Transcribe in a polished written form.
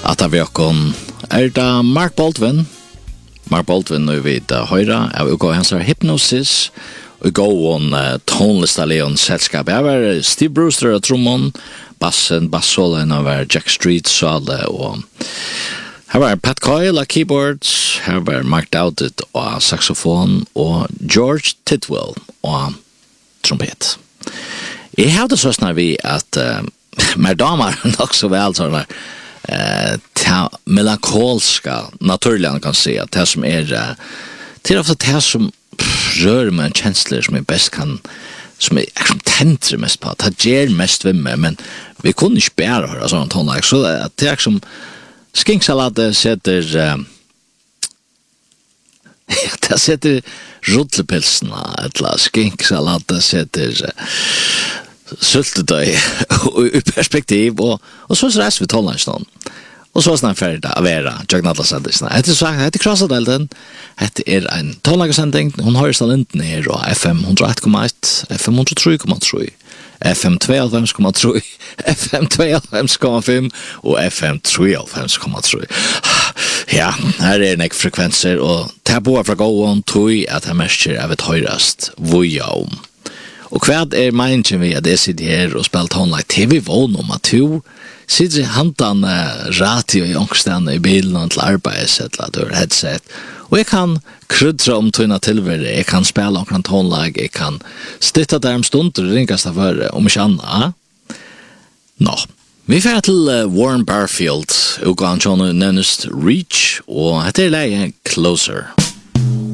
Att vi kon det Mark Baldwin. Mark Baldwin nu vid höra av gå hans Hypnosis och gå on tonlista Leon sällskap. Jag var Steve Brewster och trummon, bassolen av Jack Street Sale och här var Pat Coyle och keyboards, här var Mark Dowdett och saxofon och George Tidwell och trumpet. Jag hade så snart vi att med damer också väl sådana melankolska naturligen kan se att det som är till ofta det som rör med känslor som är bäst kan som är tänder mest på att det ger mest vid mig men vi kunde inte bära höra sådant tonlag så det är som skinksalade sätter det sätter ruttlepilsna eller skinksalade sätter syltetøy i perspektiv och så resten vi tonlagsnån. Och så snart färdig att vara Jagnalla sändningarna. Det är sagt, det är Krassadelen. Det är en tonlagersändning. Hon har ju talenten här och FM 101,1, FM 103,3, FM 2,5,3, FM 2,5,5 och FM 3,5,3. Ja, här är en frekvenser och det på för gåon tror jag att det mest av ett höjrast vojom. Och vad är meningen med att det sitter här och spelar tonlag TV vån om att du sitter i handen radio i ångsten i bilen till arbets eller du headset. Och jag kan krydra om tunna tillvärde, jag kan spela omkring tonlag, jag kan stitta där om stunder och ringas av om inte annat. Nå, vi får till Warren Barfield och han nämndes Reach och det är lägen Closer.